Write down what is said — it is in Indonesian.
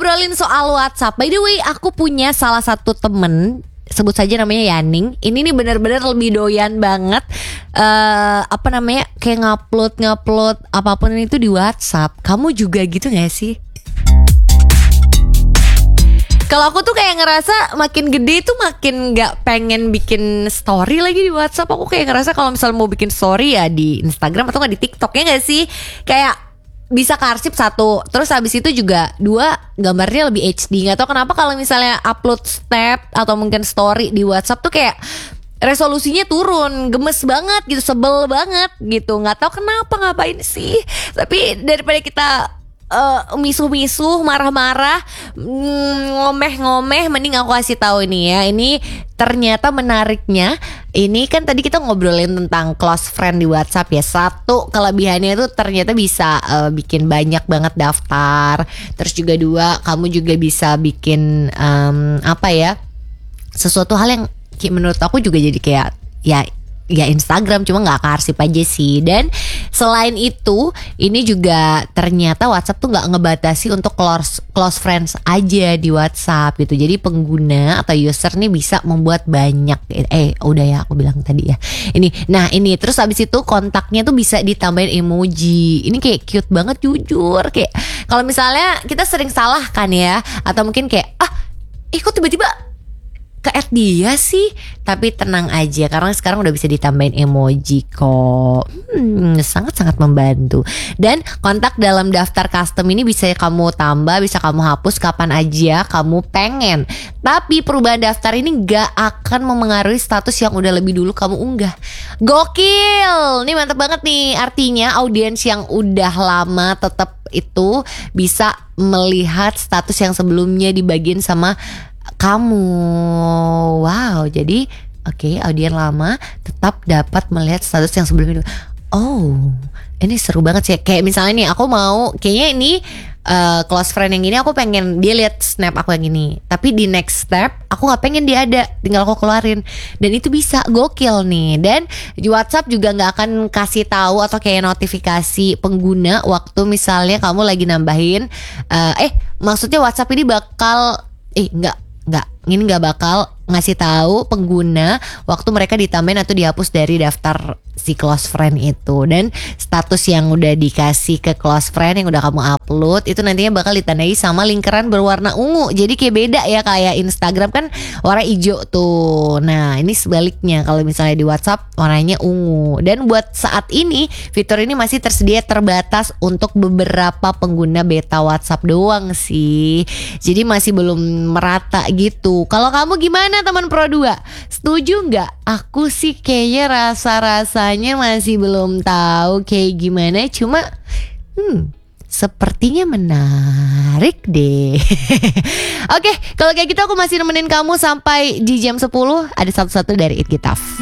ngobrolin soal WhatsApp. By the way, aku punya salah satu temen, sebut saja namanya Yaning. Ini nih benar-benar lebih doyan banget kayak ngupload apapun itu di WhatsApp. Kamu juga gitu gak sih? Kalau aku tuh kayak ngerasa makin gede tuh makin gak pengen bikin story lagi di WhatsApp. Aku kayak ngerasa kalau misalnya mau bikin story ya di Instagram atau gak di TikTok, ya gak sih? Kayak bisa kearsip 1, terus habis itu juga 2 gambarnya lebih HD. Gak tau kenapa kalau misalnya upload snap atau mungkin story di WhatsApp tuh kayak resolusinya turun, gemes banget gitu, sebel banget gitu. Gak tau kenapa, ngapain sih. Tapi daripada kita misuh-misuh, marah-marah, ngomeh-ngomeh, mending aku kasih tahu nih ya. Ini ternyata menariknya, ini kan tadi kita ngobrolin tentang close friend di WhatsApp ya. 1 kelebihannya itu ternyata bisa bikin banyak banget daftar. Terus juga 2, kamu juga bisa bikin sesuatu hal yang menurut aku juga jadi kayak ya Instagram, cuma gak kearsip aja sih. Dan selain itu, ini juga ternyata WhatsApp tuh gak ngebatasi untuk close friends aja di WhatsApp gitu. Jadi pengguna atau user nih bisa membuat banyak udah ya aku bilang tadi ya. Ini terus habis itu kontaknya tuh bisa ditambahin emoji. Ini kayak cute banget jujur. Kayak kalau misalnya kita sering salah kan ya, atau mungkin kayak kok tiba-tiba ke-add dia sih. Tapi tenang aja, karena sekarang udah bisa ditambahin emoji kok. Sangat-sangat membantu. Dan kontak dalam daftar custom ini bisa kamu tambah, bisa kamu hapus kapan aja kamu pengen. Tapi perubahan daftar ini gak akan memengaruhi status yang udah lebih dulu kamu unggah. Gokil. Ini mantep banget nih. Artinya audiens yang udah lama tetap itu bisa melihat status yang sebelumnya dibagiin sama kamu. Wow, jadi audiens lama tetap dapat melihat status yang sebelumnya. Oh, ini seru banget sih. Kayak misalnya nih, aku mau kayaknya ini close friend yang ini aku pengen dia lihat snap aku yang ini, tapi di next step aku nggak pengen dia ada, tinggal aku keluarin. Dan itu bisa gokil nih. Dan di WhatsApp juga nggak akan kasih tahu atau kayak notifikasi pengguna waktu misalnya kamu lagi nambahin maksudnya WhatsApp ini bakal ini nggak bakal ngasih tahu pengguna waktu mereka ditambahin atau dihapus dari daftar si close friend itu. Dan status yang udah dikasih ke close friend yang udah kamu upload itu nantinya bakal ditandai sama lingkaran berwarna ungu. Jadi kayak beda ya, kayak Instagram kan warna hijau tuh. Nah ini sebaliknya, kalau misalnya di WhatsApp warnanya ungu. Dan buat saat ini fitur ini masih tersedia terbatas untuk beberapa pengguna beta WhatsApp doang sih. Jadi masih belum merata gitu. Kalau kamu gimana teman Pro 2? Setuju nggak? Aku sih kayaknya rasa-rasanya masih belum tahu kayak gimana. Cuma sepertinya menarik deh. Oke, kalau kayak gitu aku masih nemenin kamu sampai di jam 10. Ada satu-satu dari It Gitaf.